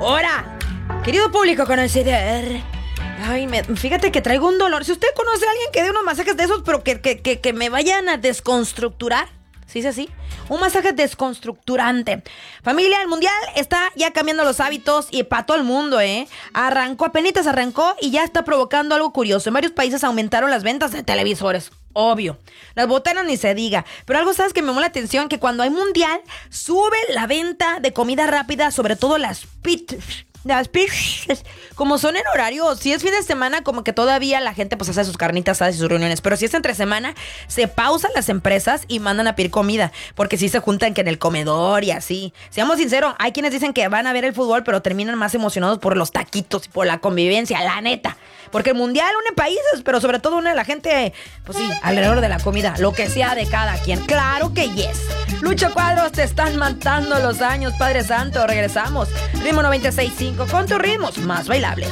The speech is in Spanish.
Ahora, querido público conocedor, fíjate que traigo un dolor. Si usted conoce a alguien que dé unos masajes de esos, pero que me vayan a desconstructurar, ¿sí es así? Un masaje desconstructurante. Familia, el mundial está ya cambiando los hábitos y para todo el mundo, Apenitas arrancó y ya está provocando algo curioso. En varios países aumentaron las ventas de televisores. Obvio. Las botanas ni se diga. Pero algo, ¿sabes?, que me llamó la atención, que cuando hay mundial, sube la venta de comida rápida, sobre todo las pizzas. Como son en horario, si es fin de semana, como que todavía la gente pues hace sus carnitas, hace sus reuniones. Pero si es entre semana, se pausan las empresas y mandan a pedir comida, porque sí se juntan que en el comedor y así. Seamos sinceros, hay quienes dicen que van a ver el fútbol, pero terminan más emocionados por los taquitos y por la convivencia, la neta. Porque el mundial une países, pero sobre todo une a la gente, pues sí, alrededor de la comida, lo que sea de cada quien. Claro que yes. Lucho Cuadros, te están matando los años, Padre Santo. Regresamos. Ritmo 96.5 con tus ritmos más bailables.